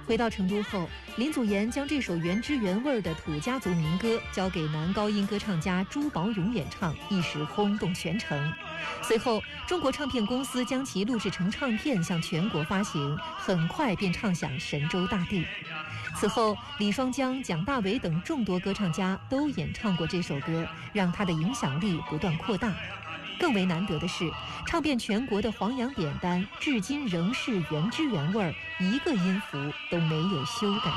回到成都后，林祖妍将这首原汁原味的土家族民歌交给男高音歌唱家朱宝勇演唱，一时轰动全城。随后，中国唱片公司将其录制成唱片向全国发行，很快便唱响神州大地。此后，李双江、蒋大为等众多歌唱家都演唱过这首歌，让它的影响力不断扩大。更为难得的是，唱遍全国的黄洋典单至今仍是原汁原味，一个音符都没有修改。